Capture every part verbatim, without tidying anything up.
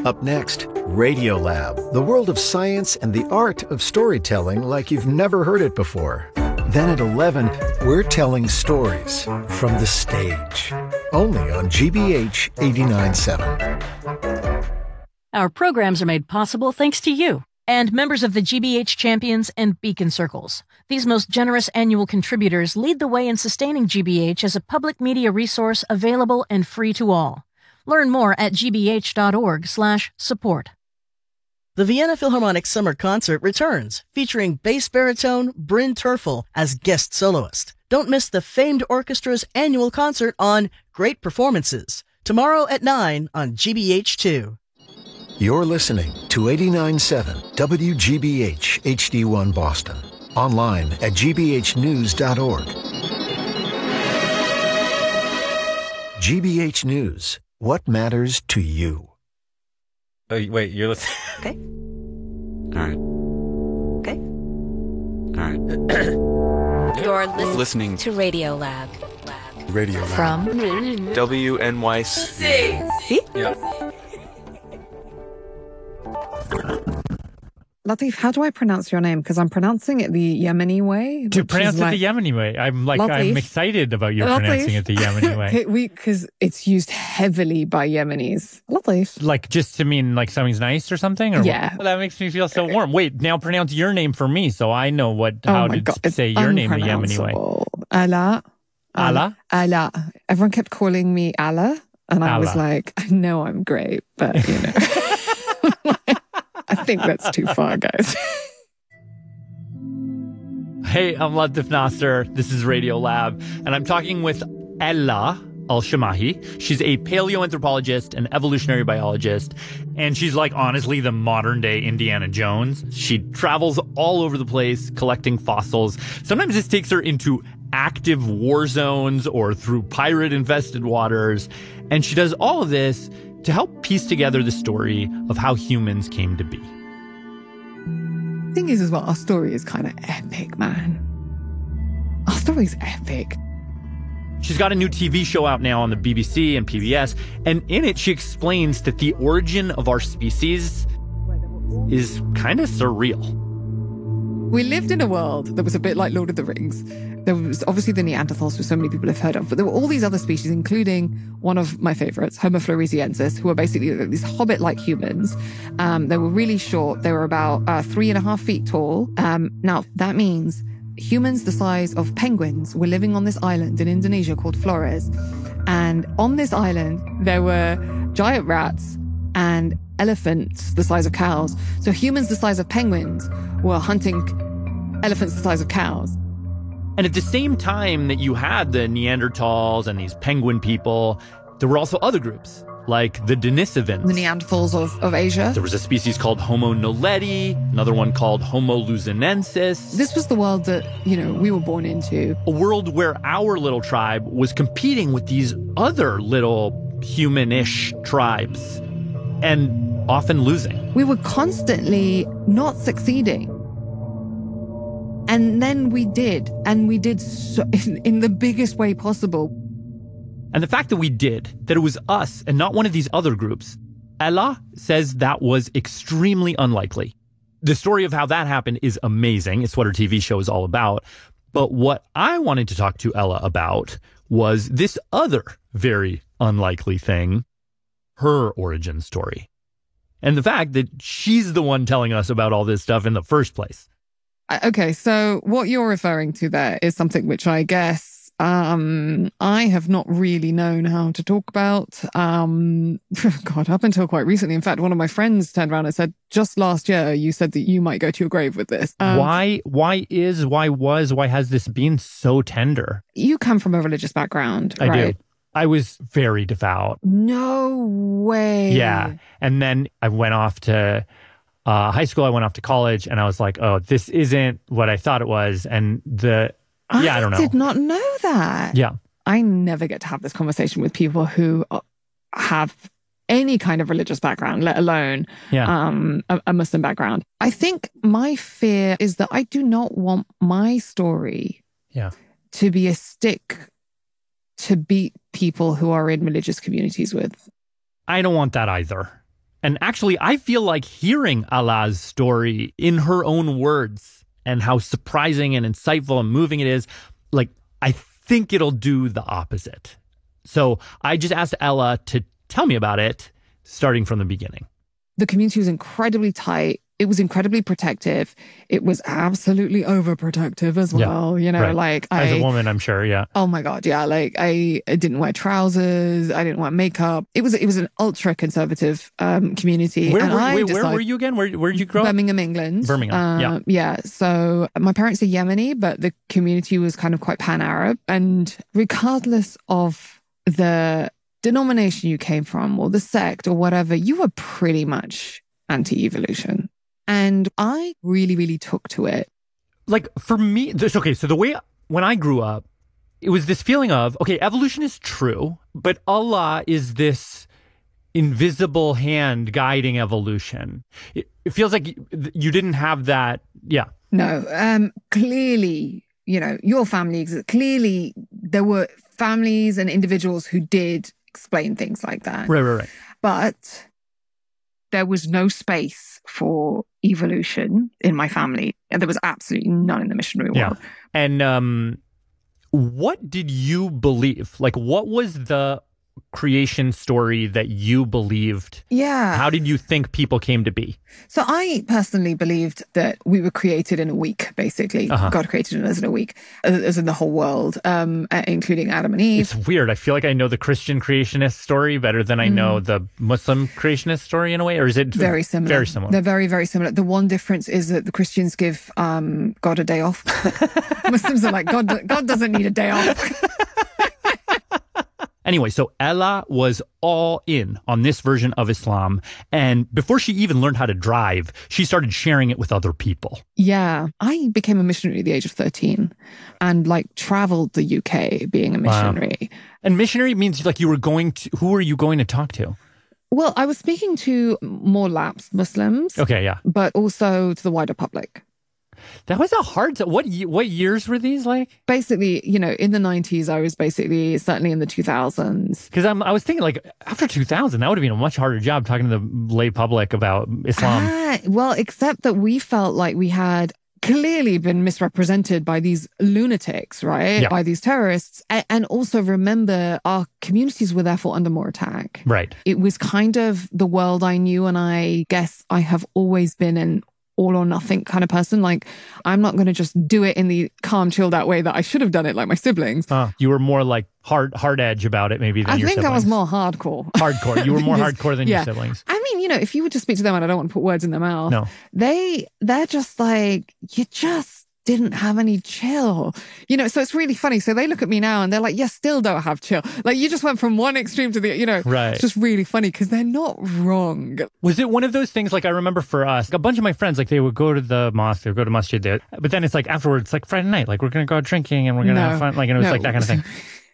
Up next, Radiolab, the world of science and the art of storytelling like you've never heard it before. Then at eleven, we're telling stories from the stage. Only on G B H eighty-nine point seven. Our programs are made possible thanks to you and members of the G B H Champions and Beacon Circles. These most generous annual contributors lead the way in sustaining G B H as a public media resource available and free to all. Learn more at gbh.org slash support. The Vienna Philharmonic Summer Concert returns, featuring bass baritone Bryn Terfel as guest soloist. Don't miss the famed orchestra's annual concert on Great Performances, tomorrow at nine on G B H two. You're listening to eighty-nine point seven W G B H H D one Boston. Online at g b h news dot org. G B H News. What matters to you? Oh, wait, you're listening. Okay. All right. Okay. All right. You're listening, Listening to Radio Lab. Radio Lab. From W N Y C. See? Yeah. Latif, how do I pronounce your name? Because I'm pronouncing it the Yemeni way. To which pronounce is it like, the Yemeni way. I'm like, Latif. I'm excited about you Latif. pronouncing it the Yemeni way. we Because it's used heavily by Yemenis. Latif. Like, just to mean like something's nice or something? Or Yeah. Well, that makes me feel so warm. Wait, now pronounce your name for me so I know what Oh how my to God, it's say your name the Yemeni way. unpronounceable. Allah. Allah? Allah. Everyone kept calling me Allah. And I was Allah. like, I know I'm great, but you know. I think that's too far, guys. Hey, I'm Latif Nasser. This is Radio Lab, and I'm talking with Ella Al-Shamahi. She's a paleoanthropologist and evolutionary biologist, and she's like honestly the modern-day Indiana Jones. She travels all over the place collecting fossils. Sometimes this takes her into active war zones or through pirate-infested waters, and she does all of this to help piece together the story of how humans came to be. Thing is, as well, our story is kind of epic, man. Our story is epic. She's got a new T V show out now on the B B C and P B S, and in it she explains that the origin of our species is kind of surreal. We lived in a world that was a bit like Lord of the Rings. There was obviously the Neanderthals, which so many people have heard of, but there were all these other species, including one of my favorites, Homo floresiensis, who were basically these hobbit-like humans. Um, they were really short. They were about uh, three and a half feet tall. Um, now, that means humans the size of penguins were living on this island in Indonesia called Flores. And on this island, there were giant rats and elephants the size of cows. So humans the size of penguins were hunting elephants the size of cows. And at the same time that you had the Neanderthals and these penguin people, there were also other groups, like the Denisovans. The Neanderthals of, of Asia. There was a species called Homo naledi, another one called Homo luzonensis. This was the world that, you know, we were born into. A world where our little tribe was competing with these other little human-ish tribes, and often losing. We were constantly not succeeding. And then we did, and we did so, in, in the biggest way possible. And the fact that we did, that it was us and not one of these other groups, Ella says that was extremely unlikely. The story of how that happened is amazing. It's what her T V show is all about. But what I wanted to talk to Ella about was this other very unlikely thing, her origin story. And the fact that she's the one telling us about all this stuff in the first place. Okay, so what you're referring to there is something which I guess um, I have not really known how to talk about. Um, God, up until quite recently. In fact, one of my friends turned around and said, just last year, you said that you might go to your grave with this. Um, why, why is, why was, why has this been so tender? You come from a religious background, I right? do. I was very devout. No way. Yeah. And then I went off to uh, high school. I went off to college and I was like, oh, this isn't what I thought it was. And the, yeah, I, I don't know. I did not know that. Yeah. I never get to have this conversation with people who have any kind of religious background, let alone yeah. um, a, a Muslim background. I think my fear is that I do not want my story yeah. to be a stick to beat people who are in religious communities with. I don't want that either. And actually, I feel like hearing Allah's story in her own words and how surprising and insightful and moving it is, like, I think it'll do the opposite. So I just asked Ella to tell me about it, starting from the beginning. The community was incredibly tight. It was incredibly protective. It was absolutely overprotective as well. Yeah, you know, right. like As I, a woman, I'm sure. Yeah. Oh my God. Yeah. Like I, I didn't wear trousers. I didn't wear makeup. It was, it was an ultra conservative, um, community. Where, and were, I wait, decided, where were you again? Where, where did you grow up? Birmingham, England. Birmingham. Uh, yeah. Yeah. So my parents are Yemeni, but the community was kind of quite pan-Arab. And regardless of the denomination you came from or the sect or whatever, you were pretty much anti-evolution. And I really, really took to it. Like for me, this, okay, so the way, when I grew up, it was this feeling of, okay, evolution is true, but Allah is this invisible hand guiding evolution. It, it feels like you, you didn't have that. Yeah. No, um, clearly, you know, your family exists. Clearly, there were families and individuals who did explain things like that. Right, right, right. But there was no space for evolution in my family. And there was absolutely none in the missionary world. Yeah. And um, what did you believe? Like, what was the creation story that you believed? Yeah. How did you think people came to be? So I personally believed that we were created in a week, basically. Uh-huh. God created us in a week, as in the whole world, um, including Adam and Eve. It's weird. I feel like I know the Christian creationist story better than I know mm. the Muslim creationist story in a way, or is it very similar? Very similar. They're very, very similar. The one difference is that the Christians give um, God a day off. Muslims are like, God, God doesn't need a day off. Anyway, so Ella was all in on this version of Islam. And before she even learned how to drive, she started sharing it with other people. Yeah. I became a missionary at the age of thirteen and like traveled the U K being a missionary. Wow. And missionary means like you were going to, who were you going to talk to? Well, I was speaking to more lapsed Muslims. Okay, yeah. But also to the wider public. That was a hard, what what years were these like? Basically, you know, in the nineties, I was basically, certainly in the two thousands. Because I was thinking like after two thousand, that would have been a much harder job talking to the lay public about Islam. Ah, well, except that we felt like we had clearly been misrepresented by these lunatics, right? Yeah. By these terrorists. And also remember, our communities were therefore under more attack. Right. It was kind of the world I knew, and I guess I have always been an all or nothing kind of person. Like, I'm not going to just do it in the calm, chilled out way that I should have done it like my siblings. Uh, you were more like hard hard edge about it maybe than I your think siblings. I was more hardcore. Hardcore. You were more Yes. hardcore than Yeah. your siblings. I mean, you know, if you were to speak to them, and I don't want to put words in their mouth, No. they, they're just like, you just didn't have any chill. You know, so it's really funny. So they look at me now and they're like, you still don't have chill. Like, you just went from one extreme to the, you know, Right. It's just really funny because they're not wrong. Was it one of those things, like I remember for us, a bunch of my friends, like they would go to the mosque, they would go to masjid there, but then it's like afterwards, it's like Friday night, like we're going to go out drinking and we're going to No. have fun. Like, and it was No. like that kind of thing.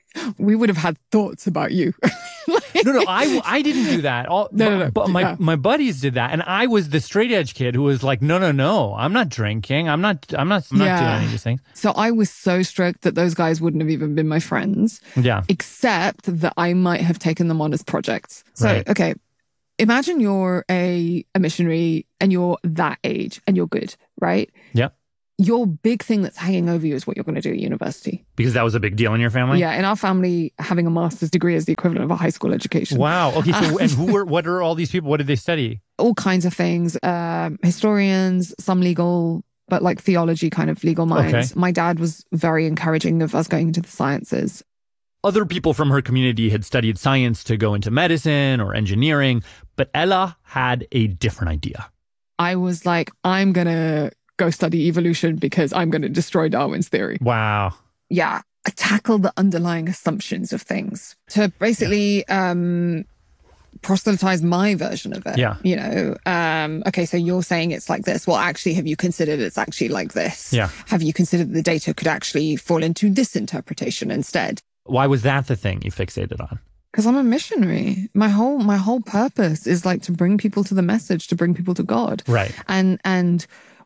We would have had thoughts about you. Like- No, no, I, I didn't do that. All, No, no, no. But my, Yeah. my buddies did that. And I was the straight edge kid who was like, no, no, no, I'm not drinking. I'm not, I'm not, I'm not Yeah. doing any of these things. So I was so strict that those guys wouldn't have even been my friends. Yeah. Except that I might have taken them on as projects. So, Right. okay, imagine you're a, a missionary and you're that age and you're good, right? Yeah. Your big thing that's hanging over you is what you're going to do at university. Because that was a big deal in your family? Yeah, in our family, having a master's degree is the equivalent of a high school education. Wow. Okay. So, and who were, what are all these people? What did they study? All kinds of things, um, historians, some legal, but like theology kind of legal minds. Okay. My dad was very encouraging of us going into the sciences. Other people from her community had studied science to go into medicine or engineering, but Ella had a different idea. I was like, I'm going to go study evolution because I'm going to destroy Darwin's theory. Wow. Yeah. I tackled the underlying assumptions of things to basically um, proselytize my version of it. Yeah. You know, um, okay, so you're saying it's like this. Well, actually, have you considered it's actually like this? Yeah. Have you considered the data could actually fall into this interpretation instead? Why was that the thing you fixated on? Because I'm a missionary. My whole my whole purpose is like to bring people to the message, to bring people to God. Right. And and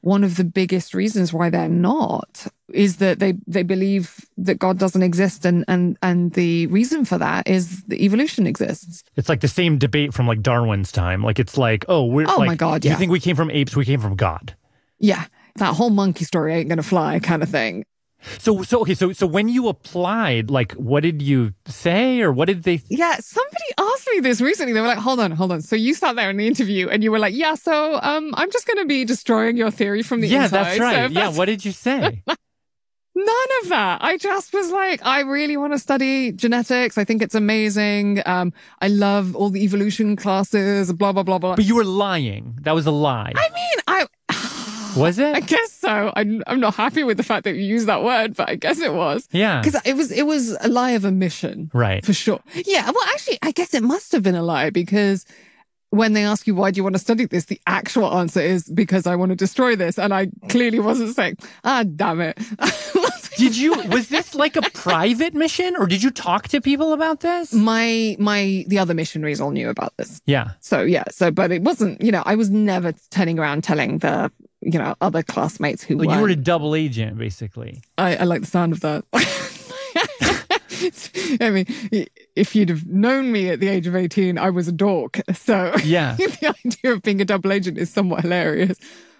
one of the biggest reasons why they're not is that they, they believe that God doesn't exist. And, and, and the reason for that is that evolution exists. It's like the same debate from like Darwin's time. Like, it's like, oh, we're Oh like, my God, you yeah. think we came from apes? We came from God. Yeah. That whole monkey story ain't going to fly kind of thing. So, so, okay. So, so when you applied, like, what did you say or what did they? Yeah. Somebody asked me this recently. They were like, hold on, hold on. So you sat there in the interview and you were like, yeah, so, um, I'm just going to be destroying your theory from the Yeah, inside. that's right. So Yeah. that's- What did you say? None of that. I just was like, I really want to study genetics. I think it's amazing. Um, I love all the evolution classes, blah, blah, blah, blah. But you were lying. That was a lie. I mean, I... Was it? I guess so. I'm, I'm not happy with the fact that you used that word, but I guess it was. Yeah. Because it was, it was a lie of omission. Right. For sure. Yeah. Well, actually, I guess it must have been a lie because when they ask you, why do you want to study this? The actual answer is because I want to destroy this. And I clearly wasn't saying, ah, damn it. Did you, was this like a private mission or did you talk to people about this? My, my, the other missionaries all knew about this. Yeah. So, yeah. So, but it wasn't, you know, I was never turning around telling the, you know, other classmates who Like were. you were a double agent, basically. I, I like the sound of that. I mean, if you'd have known me at the age of eighteen, I was a dork. So Yeah. the idea of being a double agent is somewhat hilarious.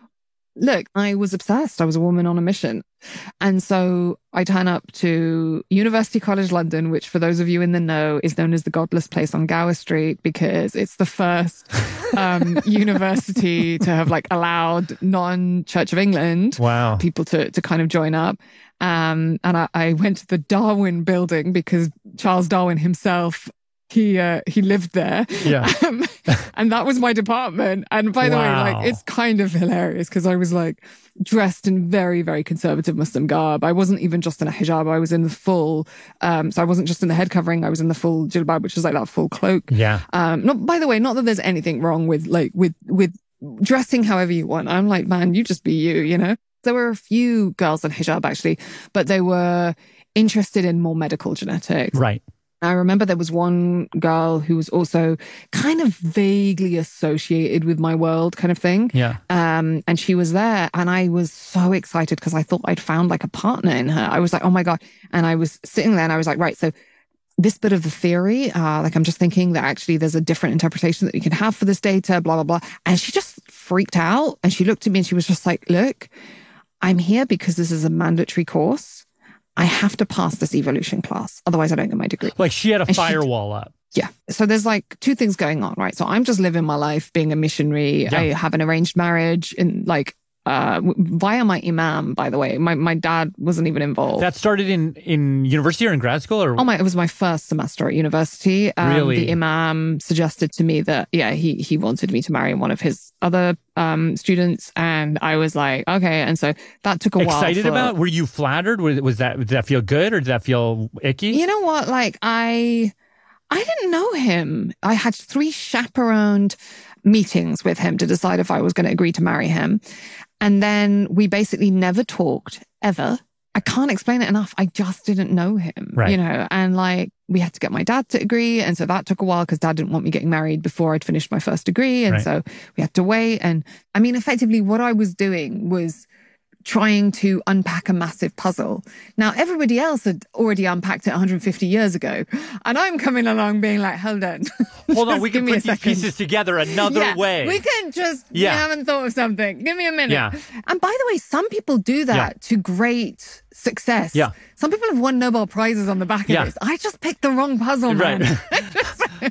Look, I was obsessed. I was a woman on a mission. And so I turn up to University College London, which for those of you in the know is known as the Godless Place on Gower Street because it's the first um, university to have like allowed non-Church of England Wow. people to, to kind of join up. Um, and I, I went to the Darwin building because Charles Darwin himself, he, uh, he lived there. Yeah. Um, and that was my department. And by the Wow. way, like, it's kind of hilarious because I was like dressed in very, very conservative Muslim garb. I wasn't even just in a hijab. I was in the full, um, so I wasn't just in the head covering. I was in the full jilbab, which is like that full cloak. Yeah. Um, not, by the way, not that there's anything wrong with like, with, with dressing however you want. I'm like, man, you just be you, you know? There were a few girls in hijab actually, but they were interested in more medical genetics. Right. I remember there was one girl who was also kind of vaguely associated with my world kind of thing. Yeah. Um, and she was there and I was so excited because I thought I'd found like a partner in her. I was like, oh my God. And I was sitting there and I was like, right, so this bit of the theory, uh, like I'm just thinking that actually there's a different interpretation that we can have for this data, blah, blah, blah. And she just freaked out and she looked at me and she was just like, look, I'm here because this is a mandatory course. I have to pass this evolution class. Otherwise I don't get my degree. Like she had a And she- firewall up. Yeah. So there's like two things going on, right? So I'm just living my life being a missionary. Yeah. I have an arranged marriage in like, uh, w- via my imam, by the way. My, my dad wasn't even involved. That started in, in university or in grad school or? Oh my, it was my first semester at university. Um, Really? The imam suggested to me that, yeah, he, he wanted me to marry one of his other, um, students. And I was like, okay. And so that took a while. Excited for- about? Were you flattered? Was, was that, did that feel good or did that feel icky? You know what? Like I, I didn't know him. I had three chaperoned meetings with him to decide if I was going to agree to marry him. And then we basically never talked ever. I can't explain it enough. I just didn't know him, Right. you know, and like we had to get my dad to agree. And so that took a while because dad didn't want me getting married before I'd finished my first degree. And Right. so we had to wait. And I mean, effectively what I was doing was trying to unpack a massive puzzle. Now, everybody else had already unpacked it one hundred fifty years ago. And I'm coming along being like, hold on. Hold on, Just we give can me a put these second. pieces together another Yeah, way. We can just, Yeah. we haven't thought of something. Give me a minute. Yeah. And by the way, some people do that Yeah. to great success. Yeah. Some people have won Nobel Prizes on the back of Yeah. this. I just picked the wrong puzzle, man. Right.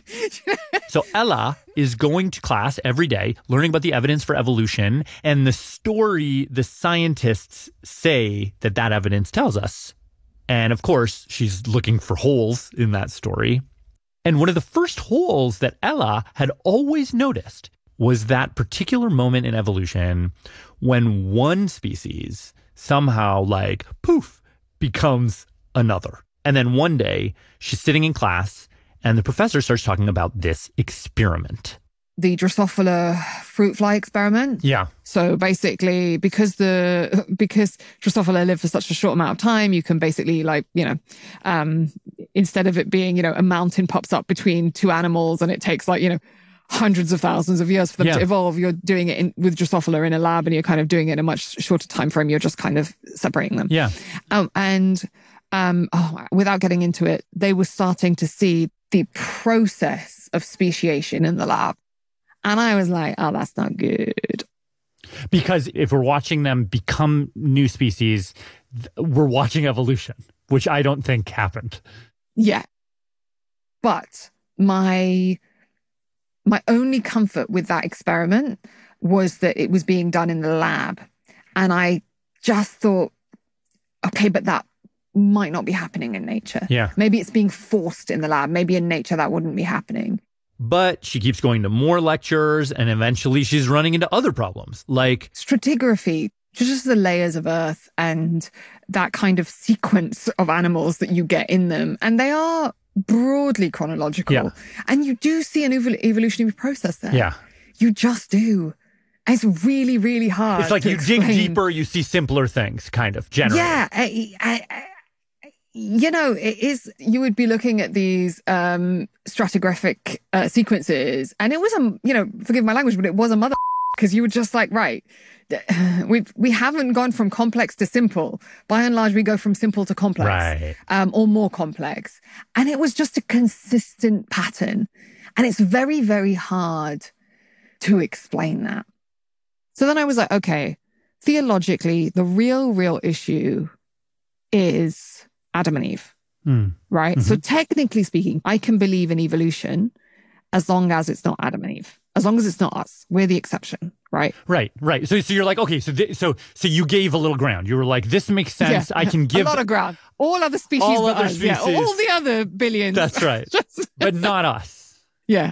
So Ella is going to class every day, learning about the evidence for evolution and the story the scientists say that that evidence tells us. And of course, she's looking for holes in that story. And one of the first holes that Ella had always noticed was that particular moment in evolution when one species somehow like poof becomes another. And then one day she's sitting in class and the professor starts talking about this experiment. The Drosophila fruit fly experiment. Yeah. So basically, because the because Drosophila live for such a short amount of time, you can basically like, you know, um, instead of it being, you know, a mountain pops up between two animals and it takes like, you know, hundreds of thousands of years for them Yeah. to evolve. You're doing it in, with Drosophila in a lab, and you're kind of doing it in a much shorter time frame. You're just kind of separating them. Yeah. Um, and um, oh, without getting into it, they were starting to see the process of speciation in the lab. And I was like, oh, that's not good. Because if we're watching them become new species, th- we're watching evolution, which I don't think happened. Yeah. But my my only comfort with that experiment was that it was being done in the lab. And I just thought, okay, but that might not be happening in nature. Yeah. Maybe it's being forced in the lab. Maybe in nature that wouldn't be happening. But she keeps going to more lectures, and eventually she's running into other problems, like Stratigraphy, just the layers of Earth and that kind of sequence of animals that you get in them. And they are broadly chronological. Yeah. And you do see an evol- evolutionary process there. yeah. You just do. And it's really, really hard. It's like to you dig explain. deeper, you see simpler things, kind of, generally. Yeah. I, I, I, you know, it is, you would be looking at these um, stratigraphic uh, sequences, and it was a, you know, forgive my language, but it was a mother, because you were just like, right, we've, we haven't gone from complex to simple. By and large, we go from simple to complex. Right. Um, or more complex. And it was just a consistent pattern. And it's very, very hard to explain that. So then I was like, okay, theologically, the real, real issue is Adam and Eve, Mm. right? Mm-hmm. So technically speaking, I can believe in evolution as long as it's not Adam and Eve, as long as it's not us. We're the exception, right? Right, right. So, so you're like, okay, so, th- so, so you gave a little ground. You were like, this makes sense. Yeah. I can give a lot of ground. All other species, All but other us. Yeah, species. all the other billions. That's right. Just- but not us. Yeah.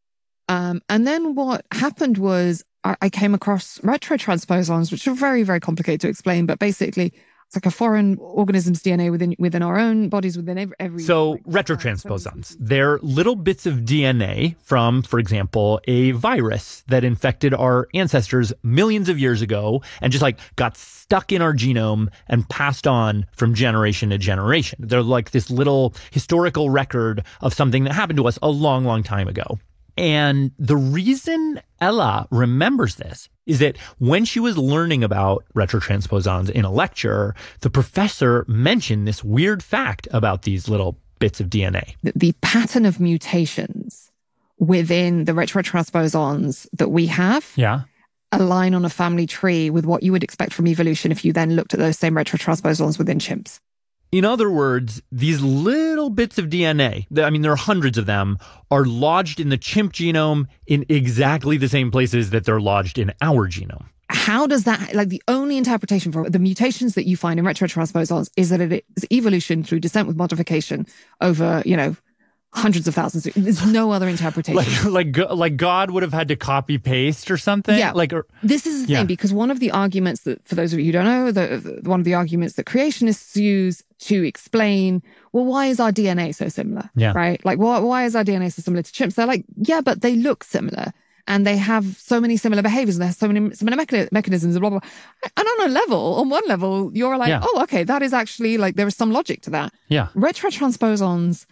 Um, and then what happened was I, I came across retrotransposons, which are very, very complicated to explain, but basically it's like a foreign organism's D N A within within our own bodies, within every... every So like, retrotransposons, they're little bits of D N A from, for example, a virus that infected our ancestors millions of years ago and just like got stuck in our genome and passed on from generation to generation. They're like this little historical record of something that happened to us a long, long time ago. And the reason Ella remembers this is that when she was learning about retrotransposons in a lecture, the professor mentioned this weird fact about these little bits of D N A. The, the pattern of mutations within the retrotransposons that we have Yeah. align on a family tree with what you would expect from evolution if you then looked at those same retrotransposons within chimps. In other words, these little bits of D N A, I mean, there are hundreds of them, are lodged in the chimp genome in exactly the same places that they're lodged in our genome. How does that, like the only interpretation for the mutations that you find in retrotransposons is that it is evolution through descent with modification over, you know, hundreds of thousands. There's no other interpretation. Like, like, like God would have had to copy paste or something. Yeah. Like, or, This is the Yeah. thing, because one of the arguments that, for those of you who don't know, the, the, one of the arguments that creationists use to explain, well, why is our D N A so similar? Yeah. Right? Like, why, why is our D N A so similar to chimps? They're like, yeah, but they look similar. And they have so many similar behaviors, and they have so many similar mecha- mechanisms, and blah, blah, blah. And on a level, on one level, you're like, Yeah. oh, okay, that is actually like, there is some logic to that. yeah. Retrotransposons,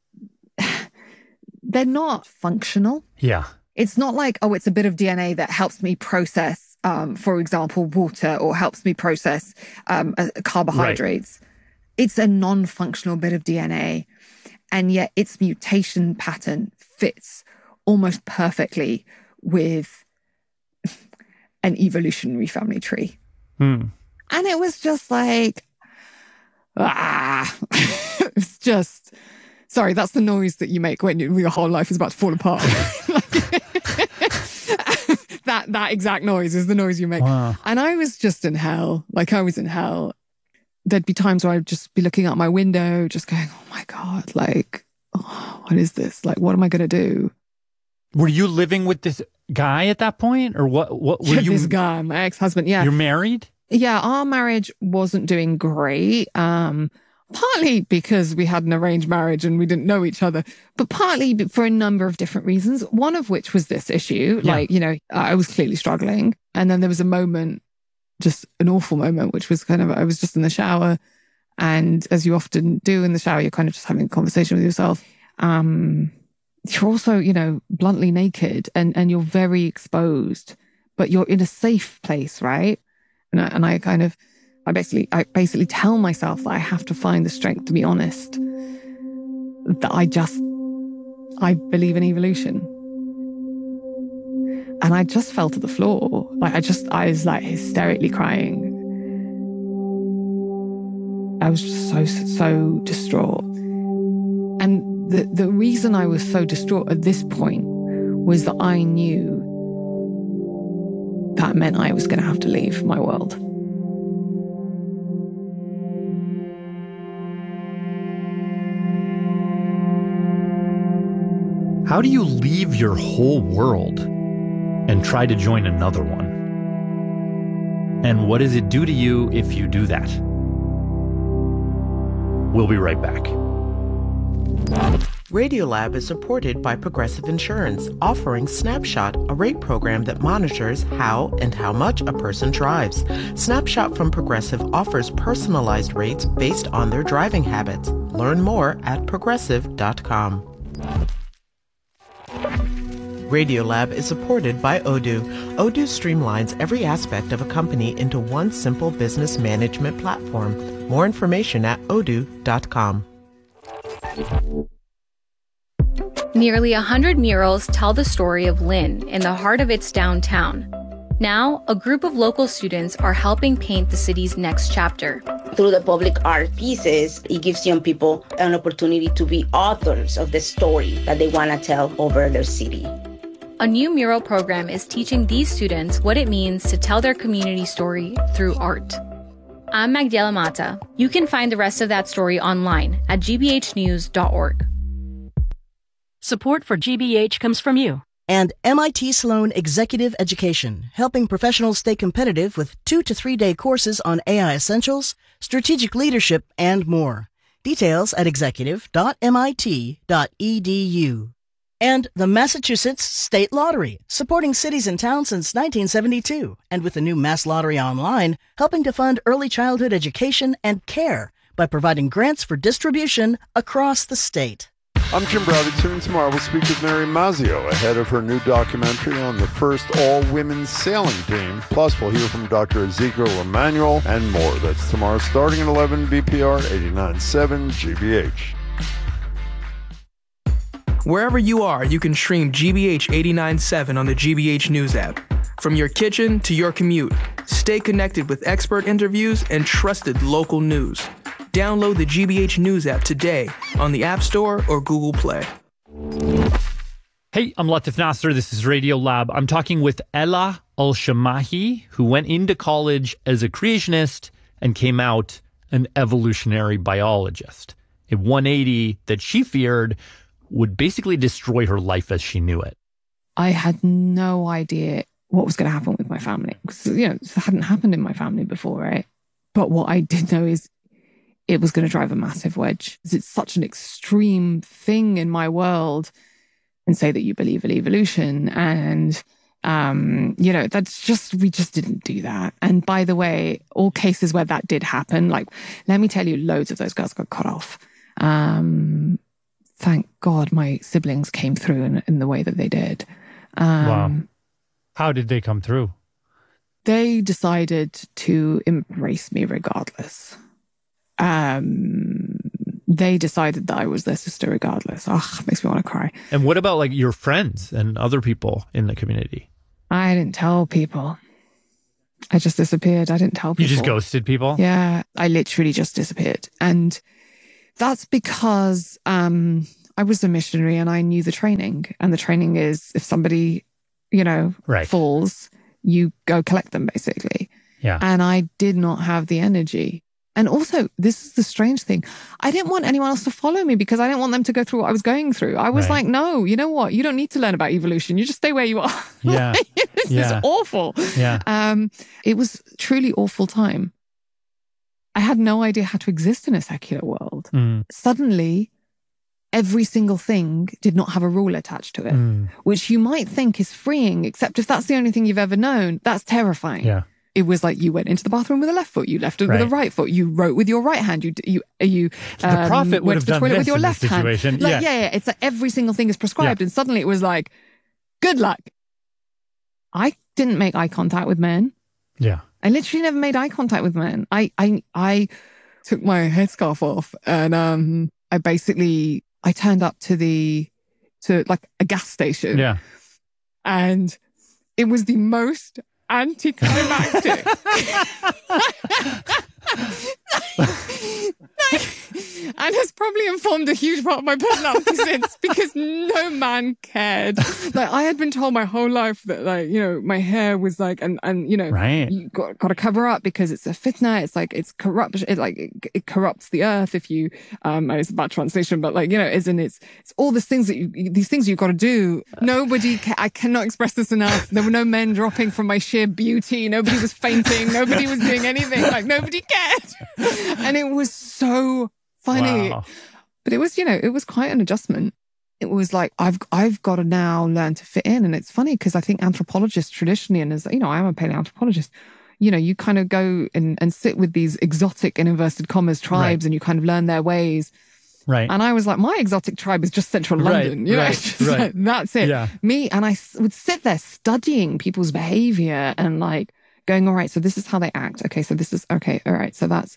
they're not functional. Yeah. It's not like, oh, it's a bit of D N A that helps me process, um, for example, water, or helps me process um, uh, carbohydrates. Right. It's a non-functional bit of D N A. And yet its mutation pattern fits almost perfectly with an evolutionary family tree. Hmm. And it was just like, ah, it's just... Sorry, that's the noise that you make when your whole life is about to fall apart. that that exact noise is the noise you make. Wow. And I was just in hell. Like, I was in hell. There'd be times where I'd just be looking out my window, just going, oh my God, like, oh, what is this? Like, what am I going to do? Were you living with this guy at that point? Or what? What were you? This guy, my ex-husband, yeah. You're married? Yeah, our marriage wasn't doing great. Um, partly because we had an arranged marriage and we didn't know each other, but partly for a number of different reasons. One of which was this issue. Yeah. Like, you know, I was clearly struggling. And then there was a moment, just an awful moment, which was kind of, I was just in the shower. And as you often do in the shower, you're kind of just having a conversation with yourself. Um, you're also, you know, bluntly naked and, and you're very exposed, but you're in a safe place, right? And I, and I kind of, I basically, I basically tell myself that I have to find the strength to be honest, that I just, I believe in evolution. And I just fell to the floor. Like I just, I was like hysterically crying. I was just so, so distraught. And the, the reason I was so distraught at this point was that I knew that meant I was going to have to leave my world. How do you leave your whole world and try to join another one? And what does it do to you if you do that? We'll be right back. Radiolab is supported by Progressive Insurance, offering Snapshot, a rate program that monitors how and how much a person drives. Snapshot from Progressive offers personalized rates based on their driving habits. Learn more at progressive dot com. Radiolab is supported by Odoo. Odoo streamlines every aspect of a company into one simple business management platform. More information at odoo dot com. Nearly a hundred murals tell the story of Lynn in the heart of its downtown. Now, a group of local students are helping paint the city's next chapter. Through the public art pieces, it gives young people an opportunity to be authors of the story that they want to tell over their city. A new mural program is teaching these students what it means to tell their community story through art. I'm Magdiela Mata. You can find the rest of that story online at g b h news dot org. Support for G B H comes from you. And M I T Sloan Executive Education, helping professionals stay competitive with two to three day courses on A I essentials, strategic leadership, and more. Details at executive dot m i t dot e d u. And the Massachusetts State Lottery, supporting cities and towns since nineteen seventy-two, and with the new Mass Lottery Online, helping to fund early childhood education and care by providing grants for distribution across the state. I'm Jim Bradington, and tomorrow we'll speak with Mary Mazzio ahead of her new documentary on the first all-women's sailing team. Plus, we'll hear from Doctor Ezekiel Emanuel and more. That's tomorrow starting at eleven, B P R eighty-nine point seven G B H. Wherever you are, you can stream G B H eighty-nine point seven on the G B H News app. From your kitchen to your commute, stay connected with expert interviews and trusted local news. Download the G B H News app today on the App Store or Google Play. Hey, I'm Latif Nasser. This is Radio Lab. I'm talking with Ella Al-Shamahi, who went into college as a creationist and came out an evolutionary biologist. A one eighty that she feared would basically destroy her life as she knew it. I had no idea what was going to happen with my family because, you know, it hadn't happened in my family before, right? But what I did know is it was going to drive a massive wedge. It's such an extreme thing in my world, and say that you believe in evolution. And, um, you know, that's just, we just didn't do that. And by the way, all cases where that did happen, like, let me tell you, loads of those girls got cut off. Um, thank God my siblings came through in, in the way that they did. Um, wow. How did they come through? They decided to embrace me regardless. Um, they decided that I was their sister regardless. Oh, it makes me want to cry. And what about like your friends and other people in the community? I didn't tell people. I just disappeared. I didn't tell people. You just ghosted people? Yeah, I literally just disappeared. And that's because um, I was a missionary and I knew the training. And the training is if somebody, you know, right. falls, you go collect them basically. Yeah. And I did not have the energy. And also, this is the strange thing. I didn't want anyone else to follow me because I didn't want them to go through what I was going through. I was right. like, no, you know what? You don't need to learn about evolution. You just stay where you are. Yeah. This yeah. is awful. Yeah. Um, it was truly awful time. I had no idea how to exist in a secular world. Mm. Suddenly, every single thing did not have a rule attached to it, mm. which you might think is freeing, except if that's the only thing you've ever known, that's terrifying. Yeah. It was like you went into the bathroom with a left foot, you left it Right. with a right foot, you wrote with your right hand, you you you um, The prophet would went have to the done toilet this with your in this left hand. situation. Like, Yeah. yeah, yeah, it's like every single thing is prescribed, Yeah. and suddenly it was like, good luck. I didn't make eye contact with men. Yeah. I literally never made eye contact with men. I I I took my headscarf off, and um, I basically I turned up to the to like a gas station. Yeah. And it was the most anticlimactic. And has probably informed a huge part of my personality since, because no man cared. Like, I had been told my whole life that, like, you know, my hair was like, and, and you know, Right. you got, got to cover up because it's a fitna. It's like, it's corrupt. It like, it, it corrupts the earth if you, um, it's a bad translation, but like, you know, isn't it's, it's all these things that you, these things you've got to do. Nobody, ca- I cannot express this enough. There were no men dropping from my sheer beauty. Nobody was fainting. Nobody was doing anything. Like, nobody cared. And it was so funny. Wow. But it was, you know, it was quite an adjustment. It was like, I've, I've got to now learn to fit in. And it's funny because I think anthropologists traditionally, and as, you know, I'm a paleoanthropologist, you know, you kind of go and, and sit with these exotic, in inverted commas, tribes, Right. and you kind of learn their ways. Right. And I was like, my exotic tribe is just central Right, London. You know, right, it's just right. like, that's it. Yeah. Me, and I s- would sit there studying people's behavior and like going, all right, so this is how they act. Okay, so this is, okay, all right, so that's,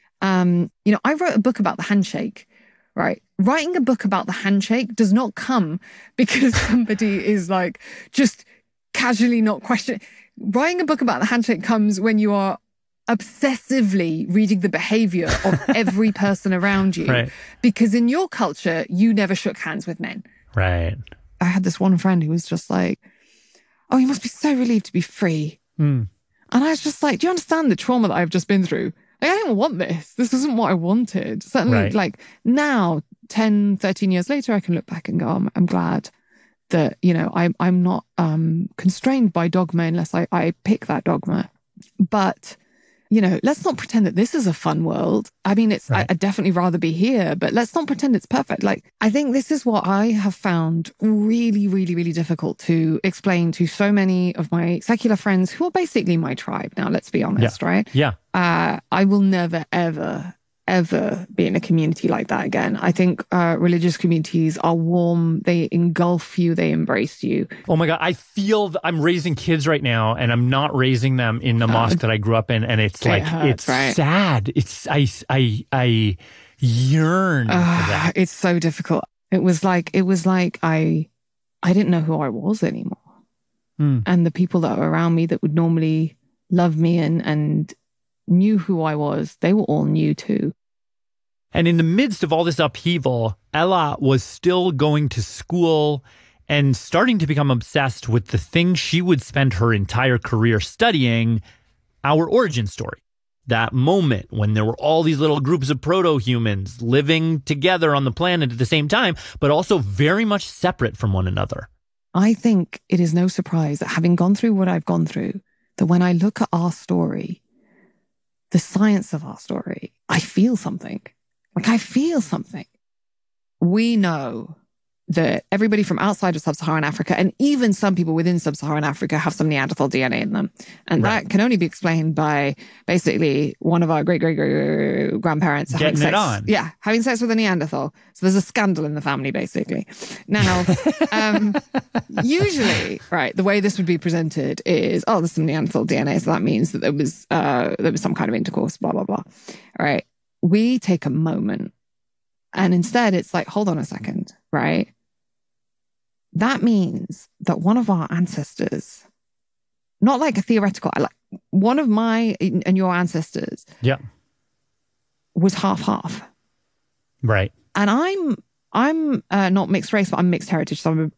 um, you know, I wrote a book about the handshake, right? Writing a book about the handshake does not come because somebody is like just casually not questioning. Writing a book about the handshake comes when you are obsessively reading the behavior of every person around you. Right. Because in your culture, you never shook hands with men. Right. I had this one friend who was just like, oh, you must be so relieved to be free. Mm. And I was just like, do you understand the trauma that I've just been through? Like, I didn't want this. This wasn't what I wanted. Certainly, Right. like now, ten, thirteen years later, I can look back and go, I'm, I'm glad that, you know, I'm, I'm not um, constrained by dogma unless I, I pick that dogma. But, you know, let's not pretend that this is a fun world. I mean, it's, Right. I, I'd definitely rather be here, but let's not pretend it's perfect. Like, I think this is what I have found really, really, really difficult to explain to so many of my secular friends who are basically my tribe. Now, let's be honest, right? Yeah. Uh, I will never, ever, ever be in a community like that again. I think uh, religious communities are warm. They engulf you. They embrace you. Oh my God. I feel th- I'm raising kids right now, and I'm not raising them in the mosque that I grew up in. And it's it like, hurts, it's right? sad. It's, I, I, I yearn for Uh, that. it's so difficult. It was like, it was like I, I didn't know who I was anymore. Mm. And the people that were around me that would normally love me and, and knew who I was, they were all new too. And in the midst of all this upheaval, Ella was still going to school and starting to become obsessed with the thing she would spend her entire career studying, our origin story. That moment when there were all these little groups of proto-humans living together on the planet at the same time, but also very much separate from one another. I think it is no surprise that having gone through what I've gone through, that when I look at our story, the science of our story, I feel something. Like I feel something. We know that everybody from outside of sub-Saharan Africa, and even some people within sub-Saharan Africa, have some Neanderthal D N A in them. And Right. that can only be explained by basically one of our great-great-great-grandparents having Getting it sex. on. Yeah, having sex with a Neanderthal. So there's a scandal in the family, basically. Now, um, usually, right, the way this would be presented is, oh, there's some Neanderthal D N A, so that means that there was uh, there was some kind of intercourse, blah, blah, blah. All right. We take a moment, and instead it's like, hold on a second, right? That means that one of our ancestors, not like a theoretical, like one of my and your ancestors Yeah. was half-half. Right. And I'm I'm uh, not mixed race, but I'm mixed heritage. So I'm